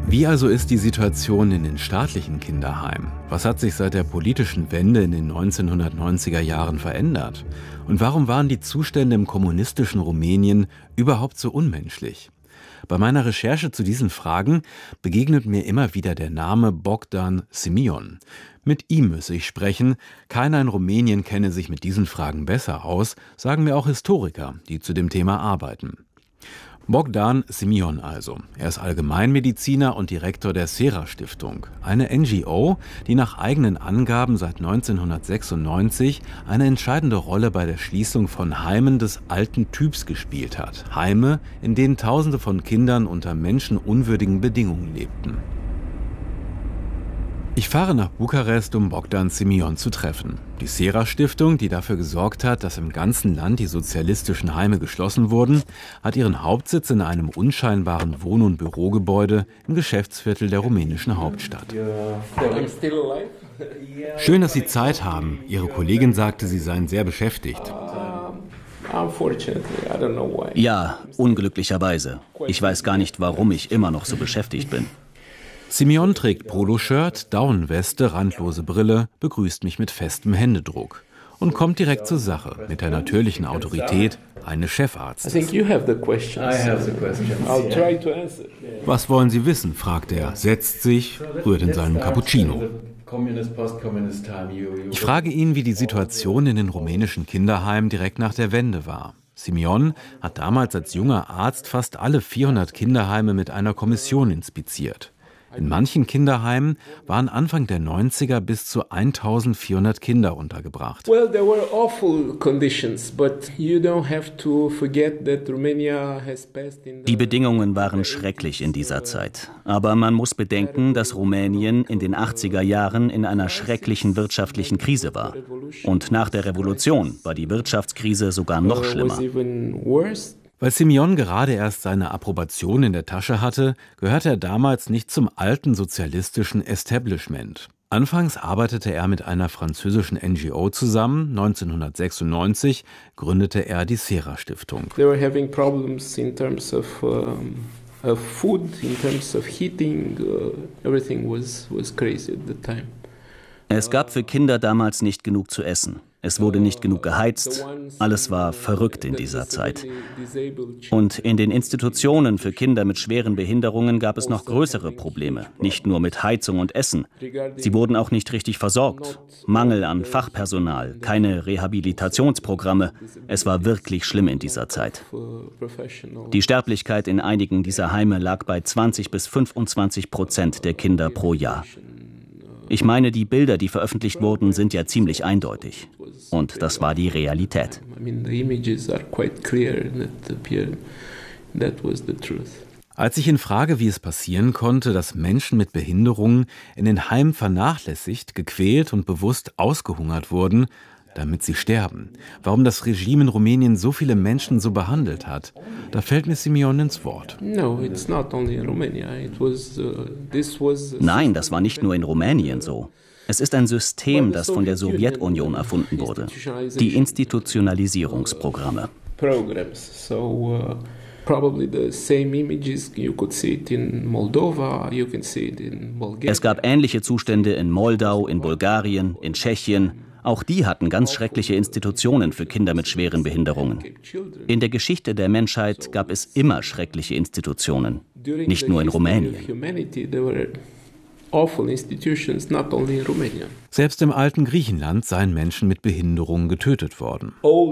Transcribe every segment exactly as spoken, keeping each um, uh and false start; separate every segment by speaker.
Speaker 1: Wie also ist die Situation in den staatlichen Kinderheimen? Was hat sich seit der politischen Wende in den neunzehnhundertneunziger Jahren verändert? Und warum waren die Zustände im kommunistischen Rumänien überhaupt so unmenschlich? Bei meiner Recherche zu diesen Fragen begegnet mir immer wieder der Name Bogdan Simion. Mit ihm müsse ich sprechen. Keiner in Rumänien kenne sich mit diesen Fragen besser aus, sagen mir auch Historiker, die zu dem Thema arbeiten. Bogdan Simion also. Er ist Allgemeinmediziner und Direktor der Sera-Stiftung, eine N G O, die nach eigenen Angaben seit neunzehnhundertsechsundneunzig eine entscheidende Rolle bei der Schließung von Heimen des alten Typs gespielt hat. Heime, in denen Tausende von Kindern unter menschenunwürdigen Bedingungen lebten. Ich fahre nach Bukarest, um Bogdan Simion zu treffen. Die Sera-Stiftung, die dafür gesorgt hat, dass im ganzen Land die sozialistischen Heime geschlossen wurden, hat ihren Hauptsitz in einem unscheinbaren Wohn- und Bürogebäude im Geschäftsviertel der rumänischen Hauptstadt. Schön, dass Sie Zeit haben. Ihre Kollegin sagte, Sie seien sehr beschäftigt.
Speaker 2: Ja, unglücklicherweise. Ich weiß gar nicht, warum ich immer noch so beschäftigt bin.
Speaker 1: Simion trägt Poloshirt, Daunenweste, randlose Brille, begrüßt mich mit festem Händedruck und kommt direkt zur Sache, mit der natürlichen Autorität eines Chefarztes. Was wollen Sie wissen, fragt er, setzt sich, rührt in seinem Cappuccino. Ich frage ihn, wie die Situation in den rumänischen Kinderheimen direkt nach der Wende war. Simion hat damals als junger Arzt fast alle vierhundert Kinderheime mit einer Kommission inspiziert. In manchen Kinderheimen waren Anfang der neunziger bis zu eintausendvierhundert Kinder untergebracht.
Speaker 2: Die Bedingungen waren schrecklich in dieser Zeit. Aber man muss bedenken, dass Rumänien in den achtziger Jahren in einer schrecklichen wirtschaftlichen Krise war. Und nach der Revolution war die Wirtschaftskrise sogar noch schlimmer.
Speaker 1: Weil Simion gerade erst seine Approbation in der Tasche hatte, gehörte er damals nicht zum alten sozialistischen Establishment. Anfangs arbeitete er mit einer französischen N G O zusammen. neunzehnhundertsechsundneunzig gründete er die Sera-Stiftung.
Speaker 3: They were having problems in terms of um, of food, in terms of heating. Uh, everything was was crazy at the time.
Speaker 2: Es gab für Kinder damals nicht genug zu essen. Es wurde nicht genug geheizt. Alles war verrückt in dieser Zeit. Und in den Institutionen für Kinder mit schweren Behinderungen gab es noch größere Probleme. Nicht nur mit Heizung und Essen. Sie wurden auch nicht richtig versorgt. Mangel an Fachpersonal, keine Rehabilitationsprogramme. Es war wirklich schlimm in dieser Zeit. Die Sterblichkeit in einigen dieser Heime lag bei zwanzig bis fünfundzwanzig Prozent der Kinder pro Jahr. Ich meine, die Bilder, die veröffentlicht wurden, sind ja ziemlich eindeutig. Und das war die Realität.
Speaker 1: Als ich ihn frage, wie es passieren konnte, dass Menschen mit Behinderungen in den Heimen vernachlässigt, gequält und bewusst ausgehungert wurden, damit sie sterben, warum das Regime in Rumänien so viele Menschen so behandelt hat, da fällt mir Simion ins Wort.
Speaker 2: Nein, das war nicht nur in Rumänien so. Es ist ein System, das von der Sowjetunion erfunden wurde. Die Institutionalisierungsprogramme. Es gab ähnliche Zustände in Moldau, in Bulgarien, in Tschechien. Auch die hatten ganz schreckliche Institutionen für Kinder mit schweren Behinderungen. In der Geschichte der Menschheit gab es immer schreckliche Institutionen, nicht nur in Rumänien.
Speaker 1: Selbst im alten Griechenland seien Menschen mit Behinderungen getötet worden.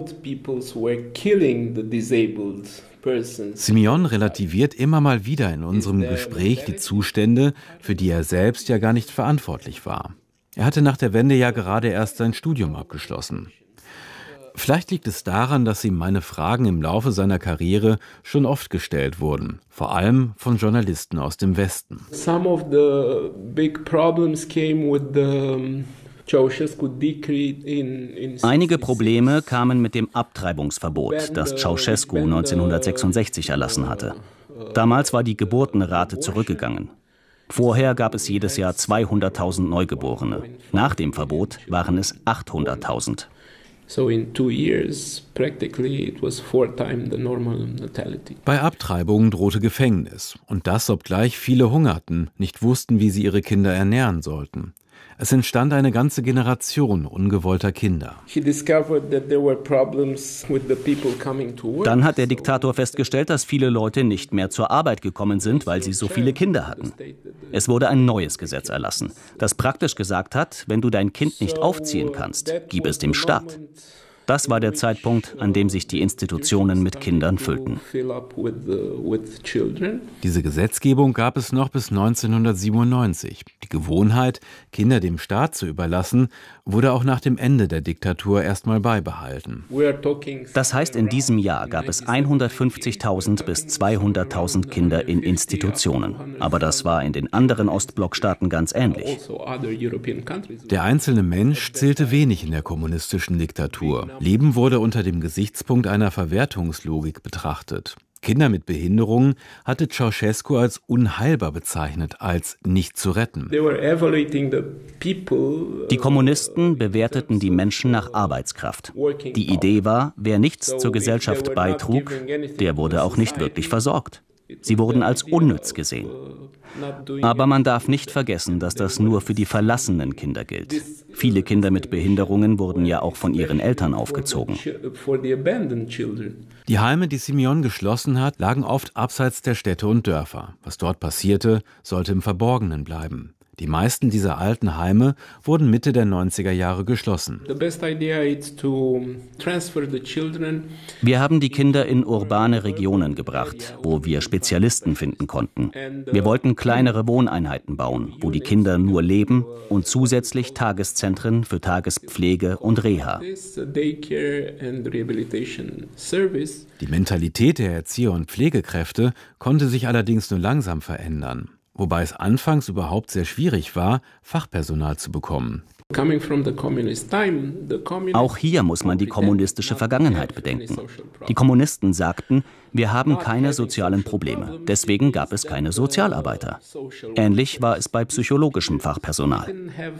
Speaker 1: Simion relativiert immer mal wieder in unserem Gespräch die Zustände, für die er selbst ja gar nicht verantwortlich war. Er hatte nach der Wende ja gerade erst sein Studium abgeschlossen. Vielleicht liegt es daran, dass ihm meine Fragen im Laufe seiner Karriere schon oft gestellt wurden, vor allem von Journalisten aus dem Westen.
Speaker 3: Some of the big problems came with the Ceausescu decree in in
Speaker 2: Einige Probleme kamen mit dem Abtreibungsverbot, das Ceausescu neunzehnhundertsechsundsechzig erlassen hatte. Damals war die Geburtenrate zurückgegangen. Vorher gab es jedes Jahr zweihunderttausend Neugeborene. Nach dem Verbot waren es achthunderttausend.
Speaker 3: So in two years, practically it was four times the normal natality.
Speaker 1: Bei Abtreibungen drohte Gefängnis. Und das, obgleich viele hungerten, nicht wussten, wie sie ihre Kinder ernähren sollten. Es entstand eine ganze Generation ungewollter Kinder.
Speaker 2: Dann hat der Diktator festgestellt, dass viele Leute nicht mehr zur Arbeit gekommen sind, weil sie so viele Kinder hatten. Es wurde ein neues Gesetz erlassen, das praktisch gesagt hat, wenn du dein Kind nicht aufziehen kannst, gib es dem Staat. Das war der Zeitpunkt, an dem sich die Institutionen mit Kindern füllten.
Speaker 1: Diese Gesetzgebung gab es noch bis neunzehnhundertsiebenundneunzig. Die Gewohnheit, Kinder dem Staat zu überlassen, wurde auch nach dem Ende der Diktatur erstmal beibehalten.
Speaker 2: Das heißt, in diesem Jahr gab es hundertfünfzigtausend bis zweihunderttausend Kinder in Institutionen. Aber das war in den anderen Ostblockstaaten ganz ähnlich.
Speaker 1: Der einzelne Mensch zählte wenig in der kommunistischen Diktatur. Leben wurde unter dem Gesichtspunkt einer Verwertungslogik betrachtet. Kinder mit Behinderungen hatte Ceausescu als unheilbar bezeichnet, als nicht zu retten.
Speaker 2: Die Kommunisten bewerteten die Menschen nach Arbeitskraft. Die Idee war, wer nichts zur Gesellschaft beitrug, der wurde auch nicht wirklich versorgt. Sie wurden als unnütz gesehen. Aber man darf nicht vergessen, dass das nur für die verlassenen Kinder gilt. Viele Kinder mit Behinderungen wurden ja auch von ihren Eltern aufgezogen.
Speaker 1: Die Heime, die Simeon geschlossen hat, lagen oft abseits der Städte und Dörfer. Was dort passierte, sollte im Verborgenen bleiben. Die meisten dieser alten Heime wurden Mitte der neunziger Jahre geschlossen.
Speaker 2: Wir haben die Kinder in urbane Regionen gebracht, wo wir Spezialisten finden konnten. Wir wollten kleinere Wohneinheiten bauen, wo die Kinder nur leben und zusätzlich Tageszentren für Tagespflege und Reha.
Speaker 1: Die Mentalität der Erzieher und Pflegekräfte konnte sich allerdings nur langsam verändern. Wobei es anfangs überhaupt sehr schwierig war, Fachpersonal zu bekommen.
Speaker 2: Auch hier muss man die kommunistische Vergangenheit bedenken. Die Kommunisten sagten, wir haben keine sozialen Probleme, deswegen gab es keine Sozialarbeiter. Ähnlich war es bei psychologischem Fachpersonal.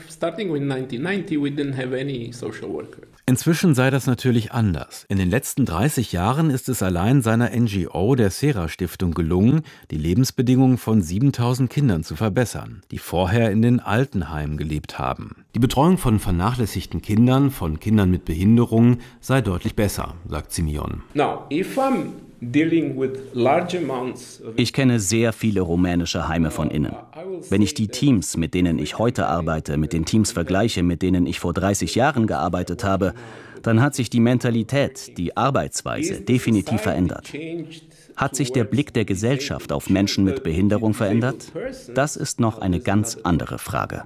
Speaker 1: Inzwischen sei das natürlich anders. In den letzten dreißig Jahren ist es allein seiner N G O, der Sera-Stiftung, gelungen, die Lebensbedingungen von siebentausend Kindern zu verbessern, die vorher in den Altenheimen gelebt haben. Die Betreuung von vernachlässigten Kindern, von Kindern mit Behinderungen, sei deutlich besser, sagt Simeon.
Speaker 3: Now, if I'm
Speaker 2: Ich kenne sehr viele rumänische Heime von innen. Wenn ich die Teams, mit denen ich heute arbeite, mit den Teams vergleiche, mit denen ich vor dreißig Jahren gearbeitet habe, dann hat sich die Mentalität, die Arbeitsweise definitiv verändert. Hat sich der Blick der Gesellschaft auf Menschen mit Behinderung verändert? Das ist noch eine ganz andere Frage.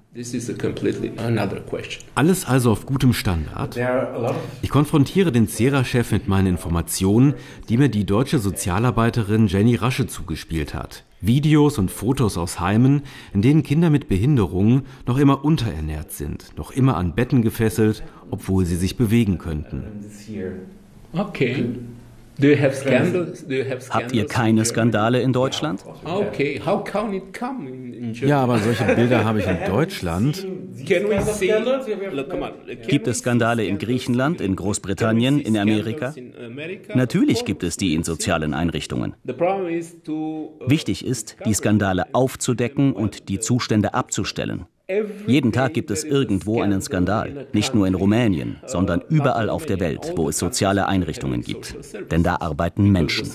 Speaker 1: Alles also auf gutem Standard. Ich konfrontiere den Sera-Chef mit meinen Informationen, die mir die deutsche Sozialarbeiterin Jenny Rasche zugespielt hat. Videos und Fotos aus Heimen, in denen Kinder mit Behinderungen noch immer unterernährt sind, noch immer an Betten gefesselt, obwohl sie sich bewegen könnten.
Speaker 3: Okay. Do you have scandals? Do you have scandals?
Speaker 2: Habt ihr keine Skandale in Deutschland?
Speaker 3: Okay, how can it come in, in Germany?
Speaker 1: Ja, aber solche Bilder habe ich in Deutschland.
Speaker 3: Can we see? Look, come on.
Speaker 2: Gibt es Skandale in Griechenland, in Großbritannien, in Amerika? Natürlich gibt es die in sozialen Einrichtungen. Wichtig ist, die Skandale aufzudecken und die Zustände abzustellen. Jeden Tag gibt es irgendwo einen Skandal, nicht nur in Rumänien, sondern überall auf der Welt, wo es soziale Einrichtungen gibt. Denn da arbeiten Menschen.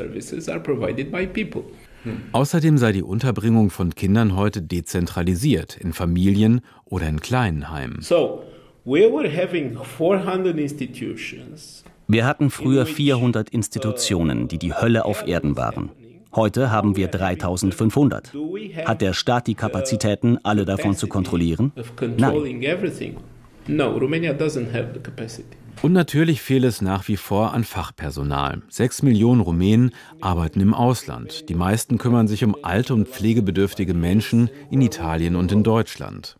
Speaker 1: Außerdem sei die Unterbringung von Kindern heute dezentralisiert, in Familien oder in kleinen Heimen.
Speaker 2: Wir hatten früher vierhundert Institutionen, die die Hölle auf Erden waren. Heute haben wir dreitausendfünfhundert. Hat der Staat die Kapazitäten, alle davon zu kontrollieren? Nein.
Speaker 1: Und natürlich fehlt es nach wie vor an Fachpersonal. Sechs Millionen Rumänen arbeiten im Ausland. Die meisten kümmern sich um alte und pflegebedürftige Menschen in Italien und in Deutschland.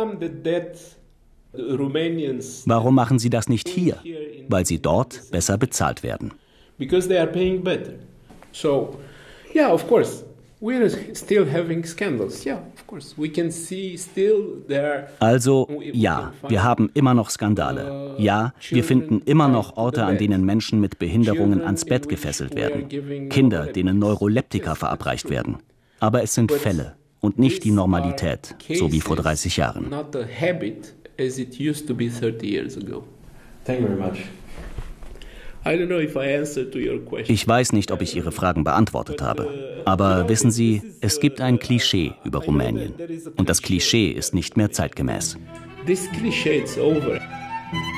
Speaker 2: Warum machen sie das nicht hier? Weil sie dort besser bezahlt werden.
Speaker 3: Because they are paying better. So, yeah, of course.
Speaker 2: Also, ja, wir haben immer noch Skandale. Ja, wir finden immer noch Orte, an denen Menschen mit Behinderungen ans Bett gefesselt werden. Kinder, denen Neuroleptika verabreicht werden. Aber es sind Fälle und nicht die Normalität, so wie vor dreißig Jahren. Ich weiß nicht, ob ich Ihre Fragen beantwortet habe. Aber wissen Sie, es gibt ein Klischee über Rumänien. Und das Klischee ist nicht mehr zeitgemäß.